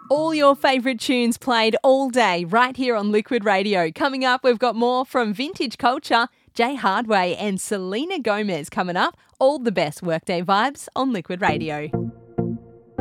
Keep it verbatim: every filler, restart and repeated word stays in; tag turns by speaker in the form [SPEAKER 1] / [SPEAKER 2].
[SPEAKER 1] All your favourite tunes played all day right here on Liquid Radio. Coming up, we've got more from Vintage Culture, Jay Hardway and Selena Gomez coming up. All the best workday vibes on Liquid Radio.